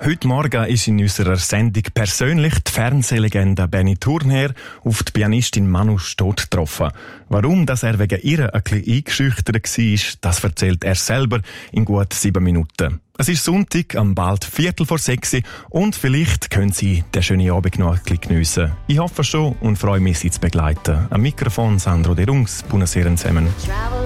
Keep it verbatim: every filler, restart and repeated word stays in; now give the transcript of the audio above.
Heute Morgen ist in unserer Sendung persönlich die Fernsehlegende Benny Thurnherr auf die Pianistin Manu Stott getroffen. Warum dass er wegen ihr ein bisschen eingeschüchtert war, das erzählt er selber in gut sieben Minuten. Es ist Sonntag, am bald Viertel vor sechs und vielleicht können Sie den schönen Abend noch ein bisschen geniessen. Ich hoffe schon und freue mich, Sie zu begleiten. Am Mikrofon Sandro De Rungs, Buonasera zusammen.